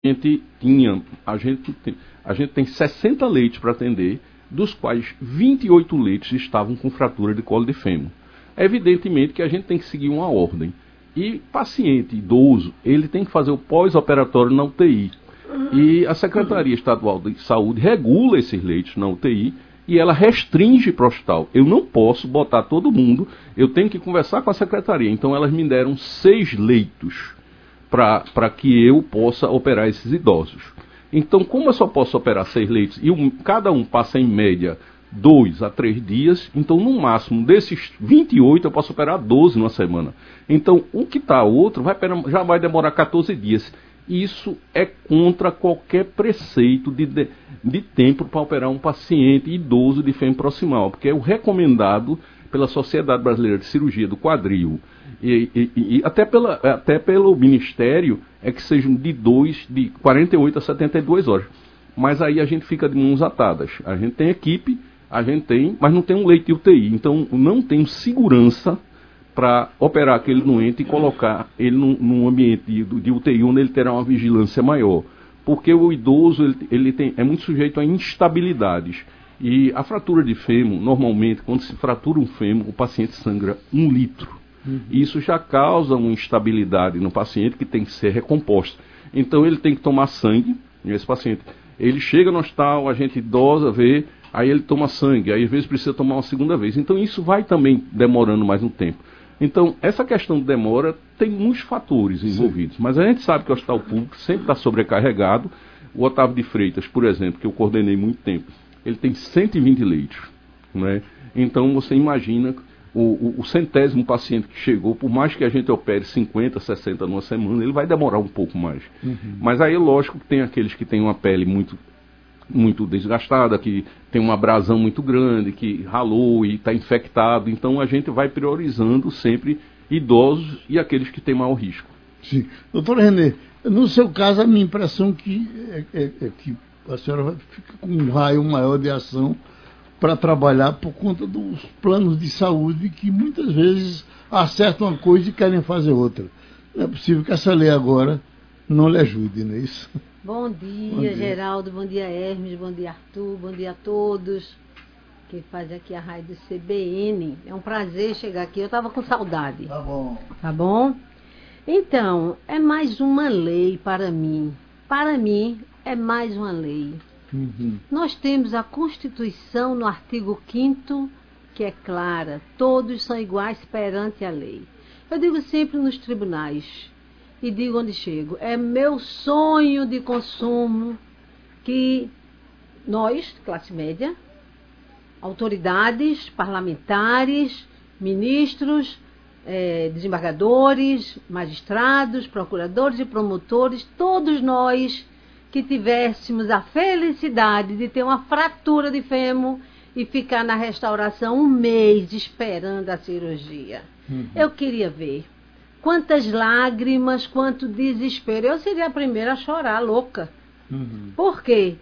A gente tem 60 leitos para atender, dos quais 28 leitos estavam com fratura de colo de fêmur. Evidentemente que a gente tem que seguir uma ordem. E paciente idoso, ele tem que fazer o pós-operatório na UTI. E a Secretaria Estadual de Saúde regula esses leitos na UTI e ela restringe para o hospital. Eu não posso botar todo mundo, eu tenho que conversar com a Secretaria. Então elas me deram 6 leitos para que eu possa operar esses idosos. Então, como eu só posso operar 6 leitos e cada um passa em média 2 a 3 dias, então no máximo desses 28 eu posso operar 12 numa semana. Então o que está outro já vai demorar 14 dias. Isso é contra qualquer preceito de tempo para operar um paciente idoso de fêmur proximal, porque é o recomendado pela Sociedade Brasileira de Cirurgia do Quadril e até pelo Ministério é que sejam de 48 a 72 horas. Mas aí a gente fica de mãos atadas. A gente tem equipe, mas não tem um leito de UTI. Então não tem segurança para operar aquele doente e colocar ele num ambiente de UTI onde ele terá uma vigilância maior. Porque o idoso é muito sujeito a instabilidades. E a fratura de fêmur, normalmente, quando se fratura um fêmur, o paciente sangra 1 litro. E isso já causa uma instabilidade no paciente que tem que ser recomposta. Então ele tem que tomar sangue, esse paciente. Ele chega no hospital, a gente idosa vê, aí ele toma sangue, aí às vezes precisa tomar uma segunda vez. Então isso vai também demorando mais um tempo. Então essa questão de demora tem muitos fatores envolvidos. Sim. Mas a gente sabe que o hospital público sempre está sobrecarregado. O Otávio de Freitas, por exemplo, que eu coordenei muito tempo, ele tem 120 leitos. Né? Então você imagina o centésimo paciente que chegou, por mais que a gente opere 50, 60 numa semana, ele vai demorar um pouco mais. Mas aí lógico que tem aqueles que têm uma pele muito desgastada, que tem uma abrasão muito grande, que ralou e está infectado. Então a gente vai priorizando sempre idosos e aqueles que têm maior risco. Sim. Doutor René, no seu caso a minha impressão é que a senhora fica com um raio maior de ação para trabalhar por conta dos planos de saúde que muitas vezes acertam uma coisa e querem fazer outra. Não é possível que essa lei agora não lhe ajude, não é isso? Bom dia, Geraldo, bom dia, Hermes, bom dia, Arthur, bom dia a todos que fazem aqui a rádio CBN. É um prazer chegar aqui, eu estava com saudade. Tá bom. Tá bom? Então, é mais uma lei para mim. Para mim, é mais uma lei. Nós temos a Constituição no artigo 5º, que é clara, todos são iguais perante a lei. Eu digo sempre nos tribunais, e digo onde chego, é meu sonho de consumo que nós, classe média, autoridades, parlamentares, ministros, desembargadores, magistrados, procuradores e promotores, todos nós que tivéssemos a felicidade de ter uma fratura de fêmur e ficar na restauração 1 mês esperando a cirurgia. Eu queria ver quantas lágrimas, quanto desespero. Eu seria a primeira a chorar, louca. Por quê?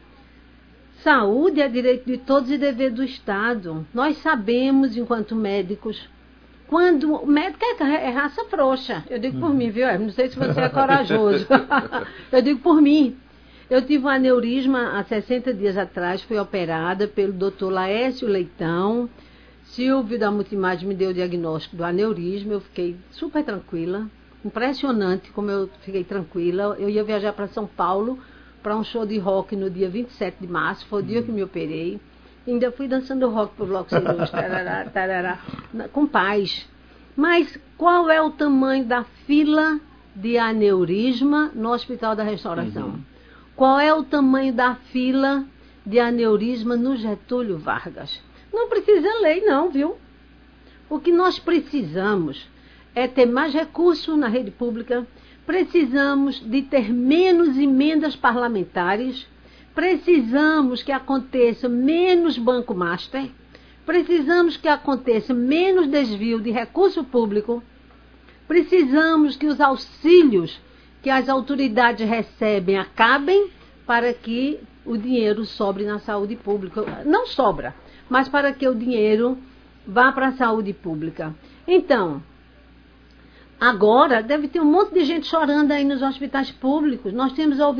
Saúde é direito de todos e dever do Estado. Nós sabemos, enquanto médicos, quando o médico é raça frouxa. Eu digo por mim, viu? Não sei se você é corajoso. Eu digo por mim. Eu tive um aneurisma há 60 dias atrás, fui operada pelo Dr. Laércio Leitão. Silvio da Multimagem me deu o diagnóstico do aneurisma, eu fiquei super tranquila. Impressionante como eu fiquei tranquila. Eu ia viajar para São Paulo para um show de rock no dia 27 de março, foi o dia que me operei. Ainda fui dançando rock para o Bloco Cirúrgico, tarará, tarará, com paz. Mas qual é o tamanho da fila de aneurisma no Hospital da Restauração? Qual é o tamanho da fila de aneurisma no Getúlio Vargas? Não precisa lei não, viu? O que nós precisamos é ter mais recursos na rede pública, precisamos de ter menos emendas parlamentares, precisamos que aconteça menos banco master, precisamos que aconteça menos desvio de recurso público, precisamos que os auxílios que as autoridades recebem acabem para que o dinheiro sobre na saúde pública. Não sobra, mas para que o dinheiro vá para a saúde pública. Então, agora deve ter um monte de gente chorando aí nos hospitais públicos. Nós temos